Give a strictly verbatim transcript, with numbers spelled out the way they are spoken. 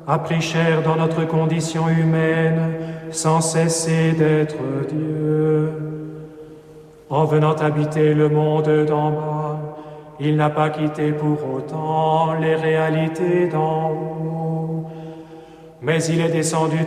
a pris chair dans notre condition humaine, sans cesser d'être Dieu. En venant habiter le monde d'en bas, il n'a pas quitté pour autant les réalités d'en haut, mais il est descendu